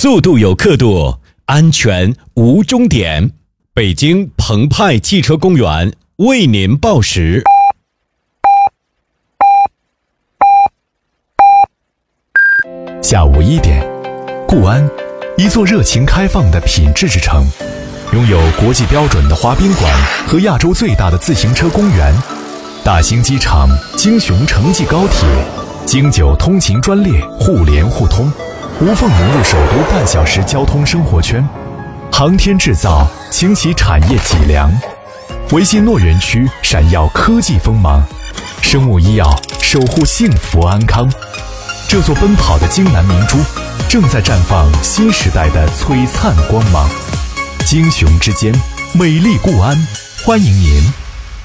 速度有刻度，安全无终点。北京澎湃汽车公园为您报时。 下午1点，固安，一座热情开放的品质之城，拥有国际标准的滑冰馆和亚洲最大的自行车公园，大兴机场、京雄城际高铁、京九通勤专列互联互通，无缝融入首都半小时交通生活圈。航天制造倾起产业脊梁，维信诺园区闪耀科技锋芒，生物医药守护幸福安康。这座奔跑的京南明珠正在绽放新时代的璀璨光芒。京雄之间，美丽固安，欢迎您